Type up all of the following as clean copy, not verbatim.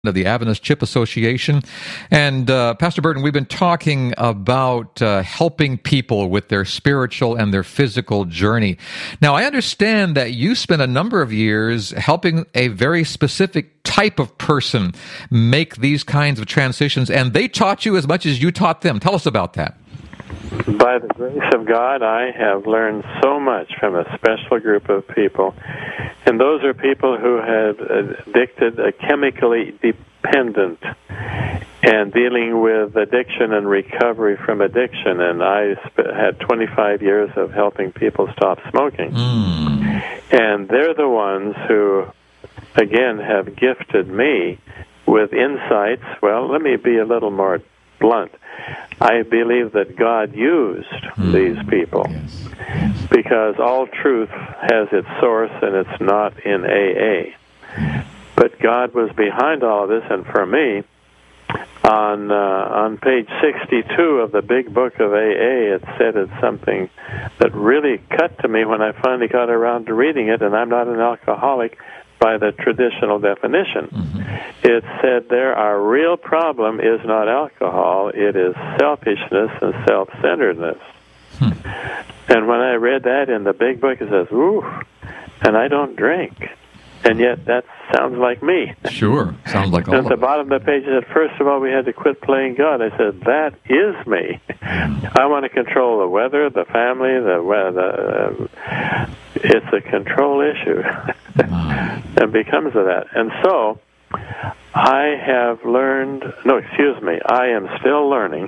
of the Adventist Chip Association. And Pastor Burton, we've been talking about helping people with their spiritual and their physical journey. Now, I understand that you spent a number of years helping a very specific type of person make these kinds of transitions, and they taught you as much as you taught them. Tell us about that. By the grace of God, I have learned so much from a special group of people, and those are people who have chemically dependent and dealing with addiction and recovery from addiction, and I had 25 years of helping people stop smoking. And they're the ones who, again, have gifted me with insights. Well, let me be a little more blunt. I believe that God used these people because all truth has its source, and it's not in AA. But God was behind all of this, and for me, on page 62 of the big book of AA, it said it's something that really cut to me when I finally got around to reading it, and I'm not an alcoholic by the traditional definition. It said there, our real problem is not alcohol, it is selfishness and self-centeredness. And when I read that in the big book, it says, ooh, and I don't drink. And yet that sounds like me. Sure, sounds like all of us. At the bottom of the page, it said, first of all, we had to quit playing God. I said, that is me. I want to control the weather, the family, it's a control issue. And becomes of that. And so, I have learned, I am still learning.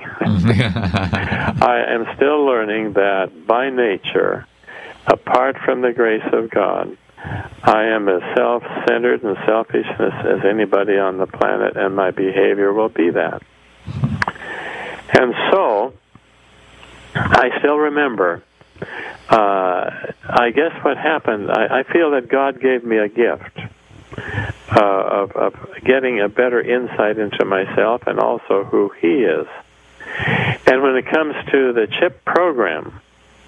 I am still learning that by nature, apart from the grace of God, I am as self-centered and selfish as anybody on the planet, and my behavior will be that. And so, I still remember, I guess what happened, I feel that God gave me a gift of getting a better insight into myself and also who He is. And when it comes to the CHIP program,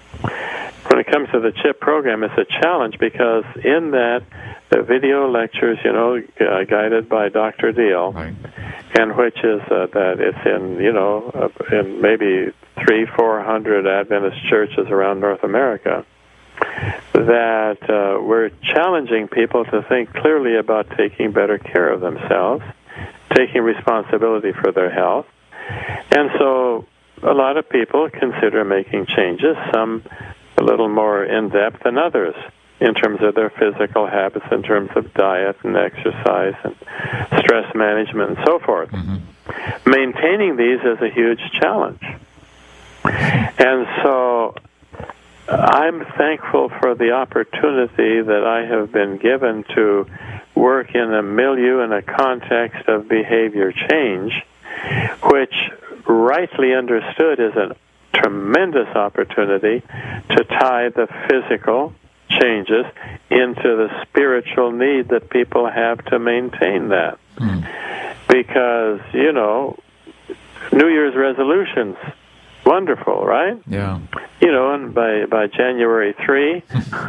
it's a challenge because in that, the video lectures, guided by Dr. Deal, and which is that it's in maybe 300-400 Adventist churches around North America, that we're challenging people to think clearly about taking better care of themselves, taking responsibility for their health. And so a lot of people consider making changes, some a little more in-depth than others, in terms of their physical habits, in terms of diet and exercise and stress management and so forth. Maintaining these is a huge challenge. And so I'm thankful for the opportunity that I have been given to work in a milieu, in a context of behavior change, which, rightly understood, is a tremendous opportunity to tie the physical changes into the spiritual need that people have to maintain that. Because, New Year's resolutions, wonderful, right? Yeah. And by January 3,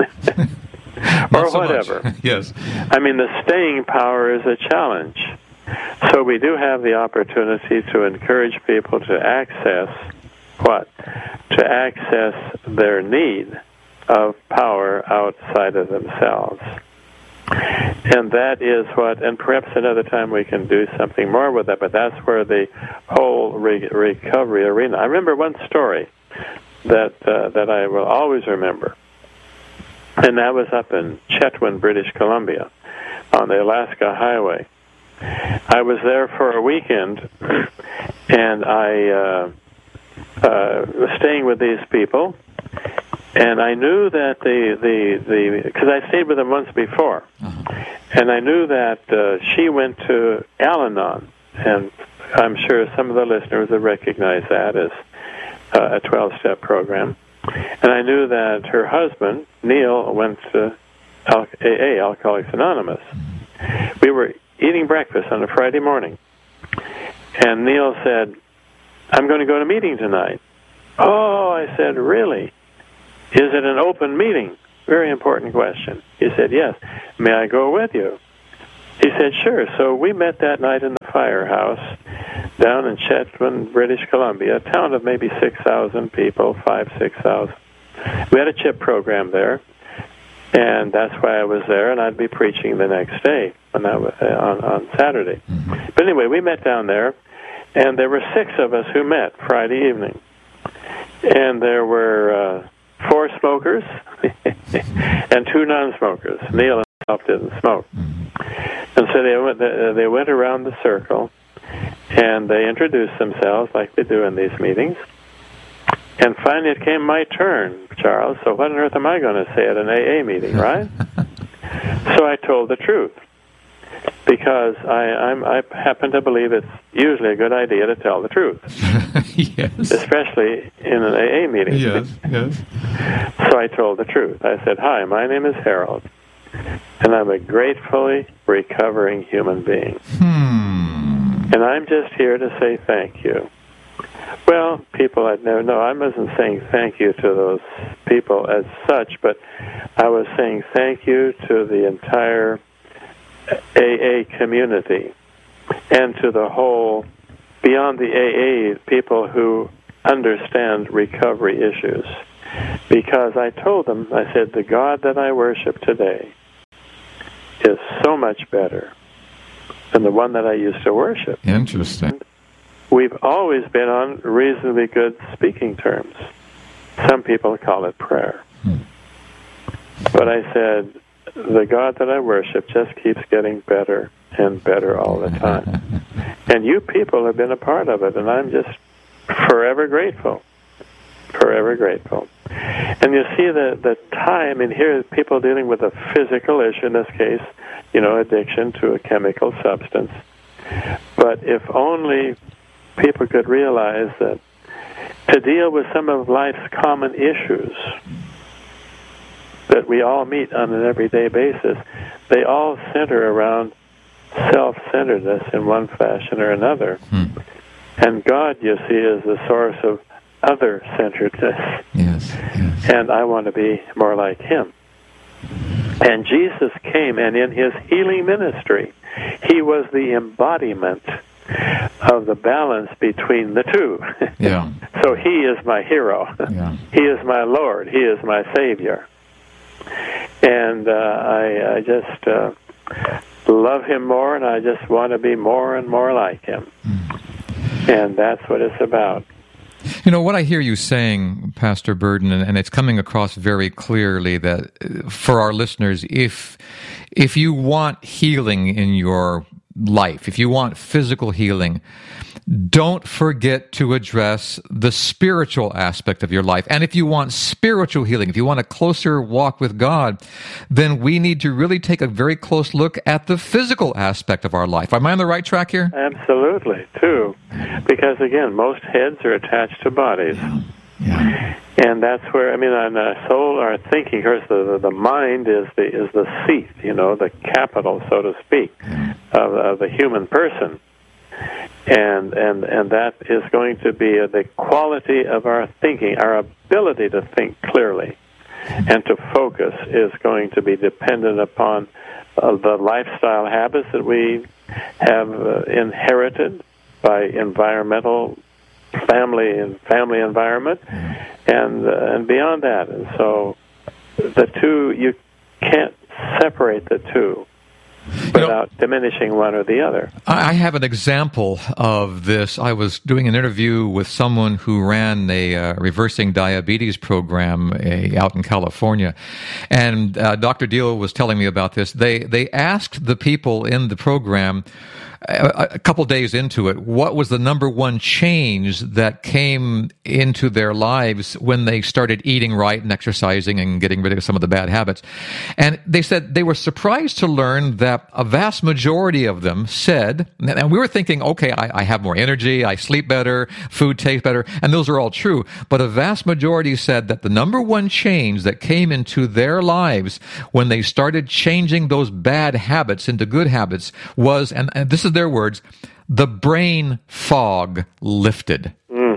or whatever. Yes. I mean, the staying power is a challenge. So we do have the opportunity to encourage people to access what? To access their need of power outside of themselves. And that is what, and perhaps another time we can do something more with that, but that's where the whole recovery arena. I remember one story that I will always remember, and that was up in Chetwynd, British Columbia, on the Alaska Highway. I was there for a weekend, and I was staying with these people, and I knew that because I stayed with them once before, and I knew that she went to Al-Anon, and I'm sure some of the listeners will recognize that as a 12-step program. And I knew that her husband, Neil, went to AA, Alcoholics Anonymous. We were eating breakfast on a Friday morning, and Neil said, I'm going to go to a meeting tonight. Oh, I said, really? Is it an open meeting? Very important question. He said, yes. May I go with you? He said, sure. So we met that night in the firehouse down in Chetwynd, British Columbia, a town of maybe 6,000 people, 6,000. We had a CHIP program there, and that's why I was there, and I'd be preaching the next day when I was, on Saturday. But anyway, we met down there, and there were 6 of us who met Friday evening. And there were 4 smokers and 2 non-smokers. Neil himself didn't smoke. And so they went around the circle, and they introduced themselves like they do in these meetings. And finally it came my turn, Charles, so what on earth am I going to say at an AA meeting, right? So I told the truth, because I happen to believe it's usually a good idea to tell the truth. Yes. Especially in an AA meeting. Yes. So I told the truth. I said, hi, my name is Harold, and I'm a gratefully recovering human being. And I'm just here to say thank you. Well, people I'd never know. I wasn't saying thank you to those people as such, but I was saying thank you to the entire AA community and to the whole, beyond the AA, people who understand recovery issues. Because I told them, I said, the God that I worship today is so much better than the one that I used to worship. Interesting. We've always been on reasonably good speaking terms. Some people call it prayer. But I said, the God that I worship just keeps getting better and better all the time. And you people have been a part of it, and I'm just forever grateful. Forever grateful. And you see the time, and here people dealing with a physical issue, in this case, addiction to a chemical substance. But if only people could realize that to deal with some of life's common issues that we all meet on an everyday basis, they all center around self-centeredness in one fashion or another. And God, you see, is the source of other-centeredness. Yes. And I want to be more like Him. And Jesus came, and in His healing ministry, He was the embodiment of the balance between the two. Yeah. So He is my hero. Yeah. He is my Lord. He is my Savior. And I just love Him more, and I just want to be more and more like Him. And that's what it's about. What I hear you saying, Pastor Burden, and it's coming across very clearly that for our listeners, if you want healing in your life, if you want physical healing, don't forget to address the spiritual aspect of your life. And if you want spiritual healing, if you want a closer walk with God, then we need to really take a very close look at the physical aspect of our life. Am I on the right track here? Absolutely, too. Because, again, most heads are attached to bodies. Yeah. And that's where, on our soul, our thinking, of course, the mind is the seat, the capital, so to speak, of the human person. And that is going to be the quality of our thinking, our ability to think clearly and to focus is going to be dependent upon the lifestyle habits that we have inherited by environmental family environment and beyond that. And so the two, you can't separate the two without diminishing one or the other. I have an example of this. I was doing an interview with someone who ran a reversing diabetes program out in California, and Dr. Deal was telling me about this. They asked the people in the program a couple days into it, what was the number one change that came into their lives when they started eating right and exercising and getting rid of some of the bad habits? And they said they were surprised to learn that a vast majority of them said, and we were thinking, okay, I have more energy, I sleep better, food tastes better, and those are all true. But a vast majority said that the number one change that came into their lives when they started changing those bad habits into good habits was, and this is their words, the brain fog lifted.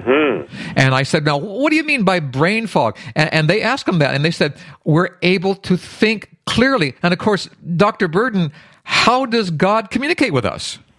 And I said, now, what do you mean by brain fog? And they asked them that, and they said, we're able to think clearly. And of course, Dr. Burden, how does God communicate with us?